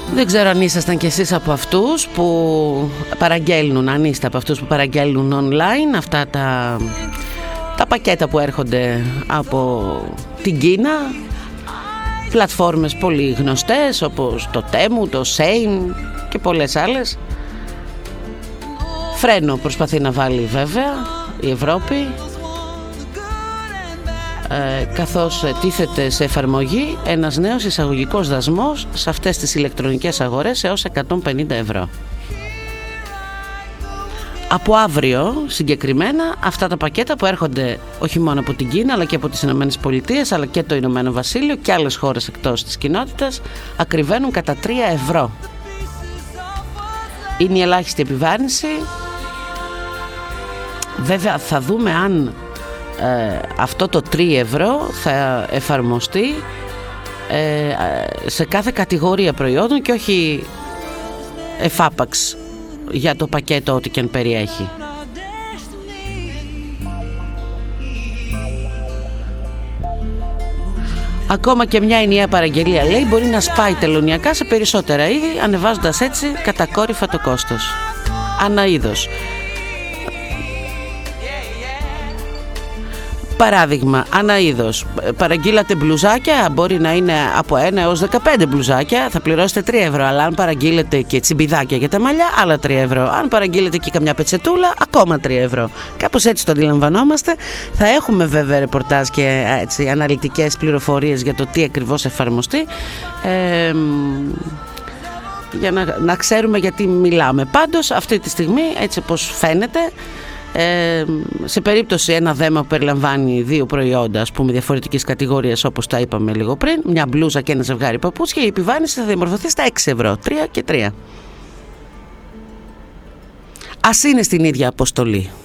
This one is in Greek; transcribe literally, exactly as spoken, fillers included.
Δεν ξέρω αν ήσασταν κι εσείς από αυτούς που παραγγέλνουν, αν είστε από αυτούς που παραγγέλνουν online αυτά τα, τα πακέτα που έρχονται από την Κίνα. Πλατφόρμες πολύ γνωστές όπως το Temu, το Shein και πολλές άλλες. Φρένο προσπαθεί να βάλει βέβαια η Ευρώπη, ε, καθώς τίθεται σε εφαρμογή ένας νέος εισαγωγικός δασμός σε αυτές τις ηλεκτρονικές αγορές έως εκατόν πενήντα ευρώ. Από αύριο συγκεκριμένα αυτά τα πακέτα που έρχονται όχι μόνο από την Κίνα αλλά και από τις Ηνωμένες Πολιτείες αλλά και το Ηνωμένο Βασίλειο και άλλες χώρες εκτός της κοινότητας ακριβένουν κατά τρία ευρώ. Είναι η ελάχιστη επιβάρυνση. Βέβαια θα δούμε αν ε, αυτό το τρία ευρώ θα εφαρμοστεί ε, σε κάθε κατηγορία προϊόντων και όχι εφάπαξ για το πακέτο ό,τι και αν περιέχει. Ακόμα και μια ενιαία παραγγελία, λέει, μπορεί να σπάει τελωνιακά σε περισσότερα είδη, ανεβάζοντας έτσι κατακόρυφα το κόστος. Αναείδος. Παράδειγμα, αναείδος. Παραγγείλατε μπλουζάκια, μπορεί να είναι από ένα έως δεκαπέντε μπλουζάκια, θα πληρώσετε τρία ευρώ. Αλλά αν παραγγείλετε και τσιμπιδάκια για τα μαλλιά, άλλα τρία ευρώ. Αν παραγγείλετε και καμιά πετσετούλα, ακόμα τρία ευρώ. Κάπως έτσι το αντιλαμβανόμαστε. Θα έχουμε βέβαια ρεπορτάζ και έτσι, αναλυτικές πληροφορίες για το τι ακριβώς εφαρμοστεί. Ε, για να, να ξέρουμε γιατί μιλάμε. Πάντως αυτή τη στιγμή, έτσι όπως φαίνεται, Ε, σε περίπτωση ένα δέμα που περιλαμβάνει δύο προϊόντα, ας πούμε, διαφορετικής κατηγορίας, όπως τα είπαμε λίγο πριν, μια μπλούζα και ένα ζευγάρι παπούτσια, η επιβάρυνση θα διαμορφωθεί στα έξι ευρώ, τρία και τρία. Ας είναι στην ίδια αποστολή.